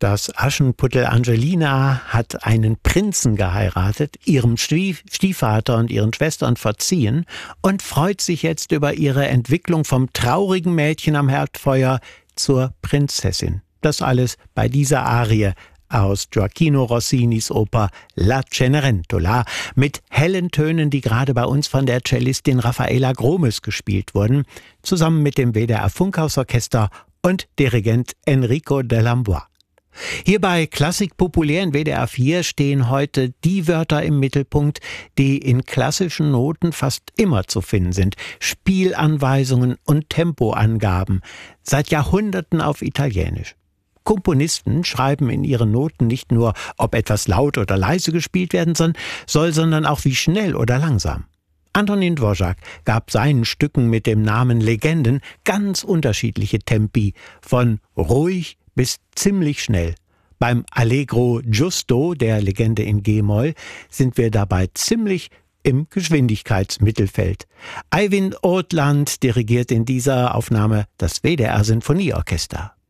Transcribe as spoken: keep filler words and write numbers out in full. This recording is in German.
Das Aschenputtel Angelina hat einen Prinzen geheiratet, ihrem Stief- Stiefvater und ihren Schwestern verziehen und freut sich jetzt über ihre Entwicklung vom traurigen Mädchen am Herdfeuer zur Prinzessin. Das alles bei dieser Arie aus Gioacchino Rossinis Oper La Cenerentola mit hellen Tönen, die gerade bei uns von der Cellistin Raffaela Gromes gespielt wurden, zusammen mit dem W D R Funkhausorchester und Dirigent Enrico Delambois. Hier bei Klassik populär in W D R vier stehen heute die Wörter im Mittelpunkt, die in klassischen Noten fast immer zu finden sind. Spielanweisungen und Tempoangaben, seit Jahrhunderten auf Italienisch. Komponisten schreiben in ihren Noten nicht nur, ob etwas laut oder leise gespielt werden soll, sondern auch wie schnell oder langsam. Antonín Dvořák gab seinen Stücken mit dem Namen Legenden ganz unterschiedliche Tempi, von ruhig bis ziemlich schnell. Beim Allegro Giusto, der Legende in G-Moll, sind wir dabei ziemlich im Geschwindigkeitsmittelfeld. Eivind Ortland dirigiert in dieser Aufnahme das W D R Sinfonieorchester.